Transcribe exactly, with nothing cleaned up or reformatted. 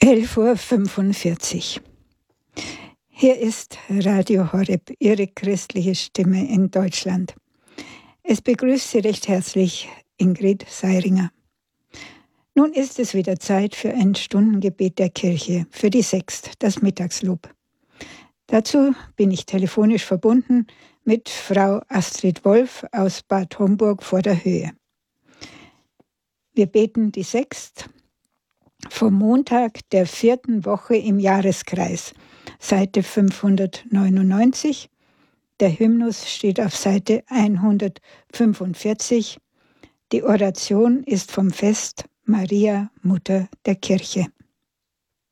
elf Uhr fünfundvierzig. Hier ist Radio Horeb, Ihre christliche Stimme in Deutschland. Es begrüßt Sie recht herzlich Ingrid Seiringer. Nun ist es wieder Zeit für ein Stundengebet der Kirche, für die Sext, das Mittagslob. Dazu bin ich telefonisch verbunden mit Frau Astrid Wolf aus Bad Homburg vor der Höhe. Wir beten die Sext vom Montag der vierten Woche im Jahreskreis, Seite fünfhundertneunundneunzig. Der Hymnus steht auf Seite hundertfünfundvierzig. Die Oration ist vom Fest Maria, Mutter der Kirche.